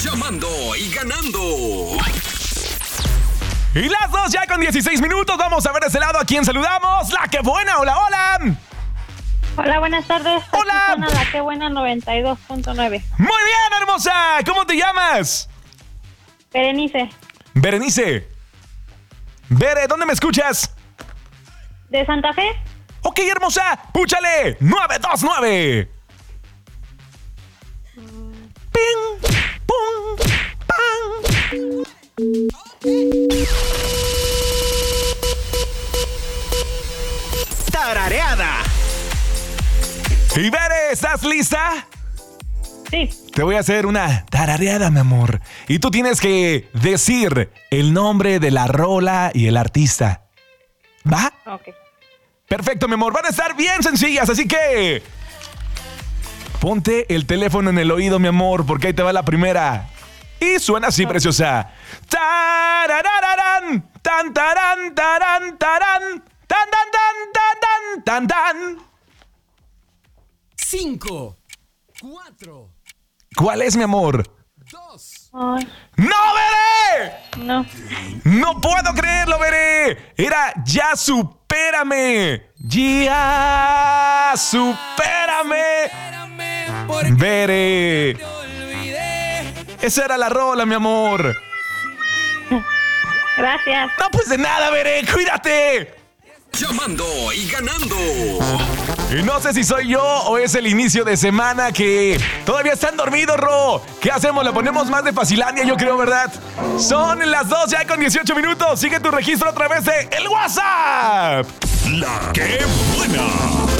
Llamando y ganando. Y las 2 ya con 16 minutos. Vamos a ver de ese lado a quién saludamos. La que buena, hola, hola. Hola, buenas tardes. Hola. Aquí suena La que buena 92.9. Muy bien, hermosa. ¿Cómo te llamas? Berenice, Berenice. Bere, ¿dónde me escuchas? de Santa Fe. Ok, hermosa. Púchale. 929. Ping, pum, pam. Tarareada. Y Bere, ¿estás lista? Sí, Te voy a hacer una tarareada, mi amor. Y tú tienes que decir el nombre de la rola y el artista. ¿Va? ok. Perfecto, mi amor. Van a estar bien sencillas, así que... Ponte el teléfono en el oído, mi amor, porque ahí te va la primera. Y suena así, preciosa. Tararararán, tan, tarán, tarán, tarán, tan, tan, tan, tan, tan, tan. 5, 4, ¿Cuál es, mi amor? 2. Ay, ¡No, Veré! no. ¡No puedo creerlo, Veré! Era Ya Supérame. Ya Supérame. Veré. Esa era la rola, mi amor. Gracias. No, pues de nada, Veré. Cuídate. Llamando y ganando. Y no sé si soy yo o es el inicio de semana que todavía están dormidos, Ro. ¿Qué hacemos? ¿Le ponemos más de Facilandia? Yo creo, ¿verdad? Son las 2 ya con 18 minutos. Sigue tu registro a través de el WhatsApp. La que buena.